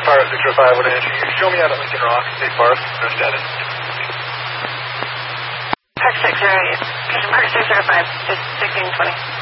Park 605, what did you show me out at Lincoln Rock State Park, no status? Park 608, Park 605 is 1620.